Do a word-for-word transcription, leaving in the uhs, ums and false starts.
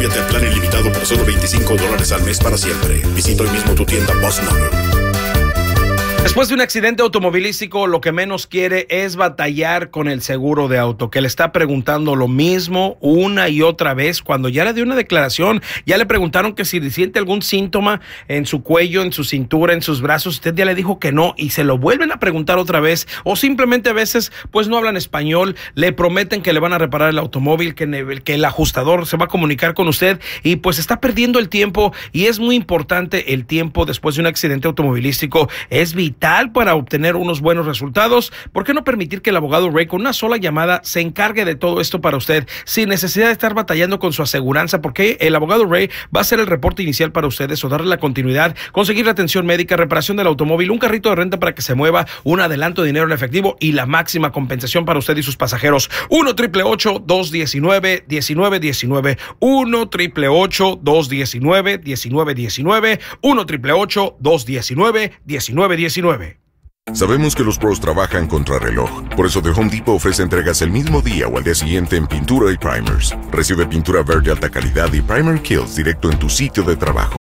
Cámbiate al plan ilimitado por solo veinticinco dólares al mes para siempre. Visita hoy mismo tu tienda Boston Auto. Después de un accidente automovilístico, lo que menos quiere es batallar con el seguro de auto, que le está preguntando lo mismo una y otra vez. Cuando ya le dio una declaración, ya le preguntaron que si siente algún síntoma en su cuello, en su cintura, en sus brazos. Usted ya le dijo que no y se lo vuelven a preguntar otra vez, o simplemente a veces pues no hablan español, le prometen que le van a reparar el automóvil, que, que el ajustador se va a comunicar con usted y pues está perdiendo el tiempo. Y es muy importante el tiempo después de un accidente automovilístico, es vital para obtener unos buenos resultados. ¿Por qué no permitir que el abogado Ray con una sola llamada se encargue de todo esto para usted sin necesidad de estar batallando con su aseguranza? Porque el abogado Ray va a hacer el reporte inicial para ustedes o darle la continuidad, conseguir la atención médica, reparación del automóvil, un carrito de renta para que se mueva, un adelanto de dinero en efectivo y la máxima compensación para usted y sus pasajeros. uno triple ocho, dos diecinueve, diecinueve diecinueve. uno triple ocho, dos diecinueve, diecinueve diecinueve. uno triple ocho, dos diecinueve, diecinueve diecinueve. Sabemos que los pros trabajan contra reloj. Por eso The Home Depot ofrece entregas el mismo día o al día siguiente en pintura y primers. Recibe pintura verde alta calidad y primer kills directo en tu sitio de trabajo.